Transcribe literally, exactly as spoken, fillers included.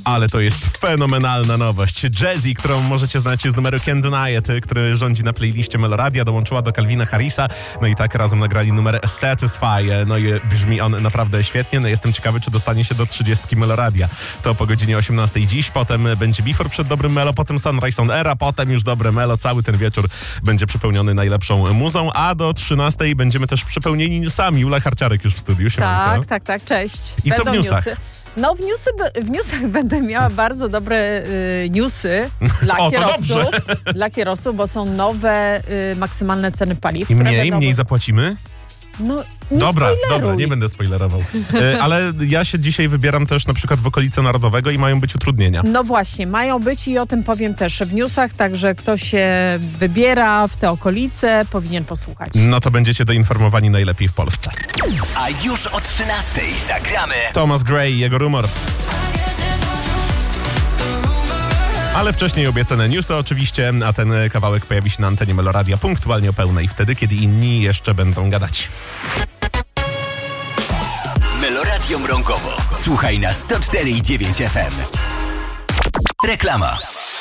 Ale to jest fenomenalna nowość. Jazzy, którą możecie znać z numeru Can't Deny It, który rządzi na playliście Meloradia, dołączyła do Calvina Harrisa. No i tak razem nagrali numer Satisfy. No i brzmi on naprawdę świetnie. No jestem ciekawy, czy dostanie się do trzydziestki Meloradia. To po godzinie osiemnastej dziś, potem będzie Before przed dobrym Melo, potem Sunrise on Era, potem już dobre Melo. Cały ten wieczór będzie przepełniony najlepszą muzą, a do trzynastej będziemy też przepełnieni newsami. Ula Harciarek już w studiu. Siemanko. Tak, tak, tak, cześć. I co w newsach? Newsy. No w, newsy, w newsach będę miała bardzo dobre y, newsy dla O, to kierowców, dobrze. dla kierowców, bo są nowe y, maksymalne ceny paliw. I które mniej, będą- mniej zapłacimy? No, nie Dobra, spoileruj. dobra, nie będę spoilerował. E, ale ja się dzisiaj wybieram też na przykład w okolice Narodowego i mają być utrudnienia. No właśnie, mają być i o tym powiem też w newsach, także kto się wybiera w te okolice, powinien posłuchać. No to będziecie doinformowani najlepiej w Polsce. A już o trzynastej zagramy Thomas Gray i jego Rumors. Ale wcześniej obiecane newsy oczywiście, a ten kawałek pojawi się na antenie Meloradia punktualnie o pełnej, wtedy kiedy inni jeszcze będą gadać. Meloradio Mrągowo. Słuchaj na sto cztery i dziewięć F M. Reklama.